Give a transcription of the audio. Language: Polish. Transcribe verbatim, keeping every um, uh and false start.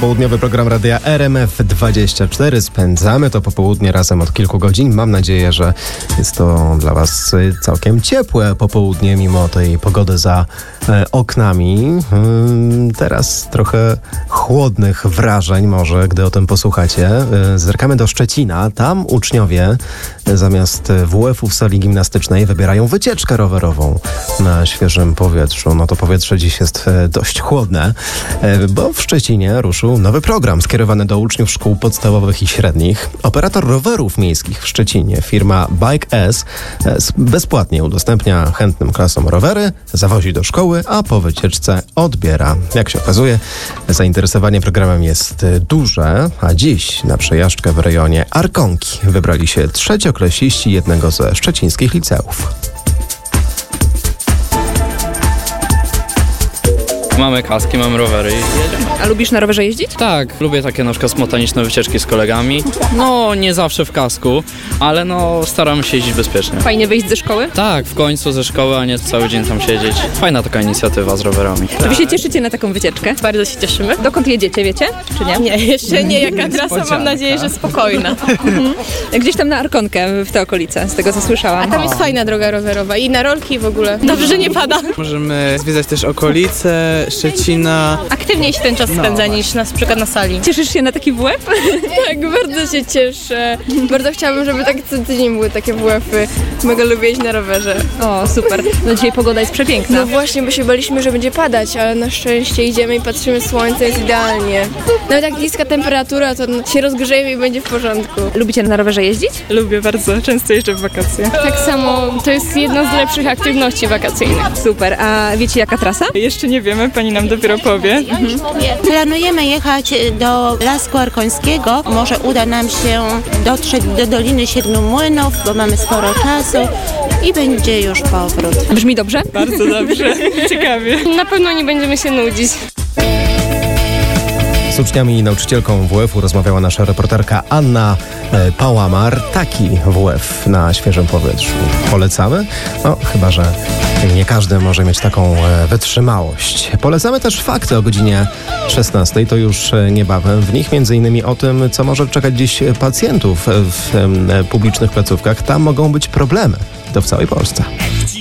Popołudniowy program Radia R M F dwadzieścia cztery. Spędzamy to popołudnie razem od kilku godzin. Mam nadzieję, że jest to dla Was całkiem ciepłe popołudnie, mimo tej pogody za e, oknami. Ym, teraz trochę chłodnych wrażeń może, gdy o tym posłuchacie. E, zerkamy do Szczecina. Tam uczniowie e, zamiast W F u w sali gimnastycznej wybierają wycieczkę rowerową na świeżym powietrzu. No to powietrze dziś jest e, dość chłodne, e, bo w Szczecinie ruszył nowy program skierowany do uczniów szkół podstawowych i średnich. Operator rowerów miejskich w Szczecinie, firma Bike S, bezpłatnie udostępnia chętnym klasom rowery, zawozi do szkoły, a po wycieczce odbiera. Jak się okazuje, zainteresowanie programem jest duże, a dziś na przejażdżkę w rejonie Arkonki wybrali się trzecioklasiści jednego ze szczecińskich liceów. Mamy kaski, mamy rowery i jedziemy. A lubisz na rowerze jeździć? Tak, lubię takie na przykład spontaniczne wycieczki z kolegami. No, nie zawsze w kasku, ale no staramy się jeździć bezpiecznie. Fajnie wyjść ze szkoły? Tak, w końcu ze szkoły, a nie cały dzień tam siedzieć. Fajna taka inicjatywa z rowerami. Czy wy się cieszycie na taką wycieczkę? Bardzo się cieszymy. Dokąd jedziecie, wiecie? Czy nie? Nie, jeszcze nie. Jaka trasa, mam nadzieję, że spokojna. Mhm. Gdzieś tam na Arkonkę, w te okolice, z tego co słyszałam. A tam jest fajna droga rowerowa i na rolki w ogóle. Dobrze, że nie pada. Możemy zwiedzać też okolice Szczecina. Aktywniej się ten czas spędza niż na przykład na sali. Cieszysz się na taki W F? Tak, bardzo się cieszę. Bardzo chciałabym, żeby tak co tydzień były takie W F-y. Mega lubię jeździć na rowerze. O, super. No dzisiaj pogoda jest przepiękna. No właśnie, bo się baliśmy, że będzie padać, ale na szczęście idziemy i patrzymy, słońce jest idealnie. Nawet jak niska temperatura, to się rozgrzejemy i będzie w porządku. Lubicie na rowerze jeździć? Lubię bardzo, często jeżdżę w wakacje. Tak samo, to jest jedna z lepszych aktywności wakacyjnych. Super. A wiecie jaka trasa? Jeszcze nie wiemy, pani nam dopiero powie. Mhm. Planujemy jechać do Lasku Arkońskiego. Może uda nam się dotrzeć do Doliny Siedmiu Młynów, bo mamy sporo czasu i będzie już powrót. Brzmi dobrze? Bardzo dobrze, ciekawie. Na pewno nie będziemy się nudzić. Z uczniami i nauczycielką W F u rozmawiała nasza reporterka Anna e, Pałamar. Taki W F na świeżym powietrzu polecamy? No, chyba że nie każdy może mieć taką e, wytrzymałość. Polecamy też fakty o godzinie szesnastej, to już e, niebawem. W nich między innymi o tym, co może czekać dziś pacjentów w e, publicznych placówkach. Tam mogą być problemy. To w całej Polsce.